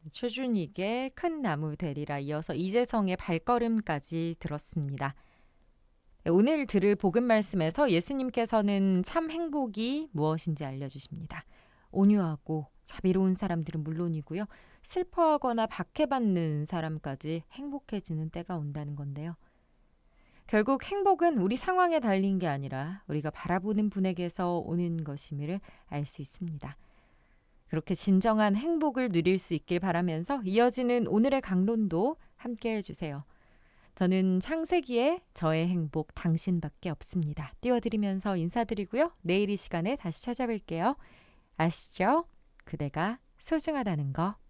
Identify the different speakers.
Speaker 1: 최준익의 큰 나무 되리라 이어서 이재성의 발걸음까지 들었습니다. 오늘 들을 복음 말씀에서 예수님께서는 참 행복이 무엇인지 알려주십니다. 온유하고 자비로운 사람들은 물론이고요. 슬퍼하거나 박해받는 사람까지 행복해지는 때가 온다는 건데요. 결국 행복은 우리 상황에 달린 게 아니라 우리가 바라보는 분에게서 오는 것임을 알 수 있습니다. 그렇게 진정한 행복을 누릴 수 있길 바라면서 이어지는 오늘의 강론도 함께 해주세요. 저는 창세기에 저의 행복 당신밖에 없습니다. 띄워드리면서 인사드리고요. 내일 이 시간에 다시 찾아뵐게요. 아시죠? 그대가 소중하다는 거.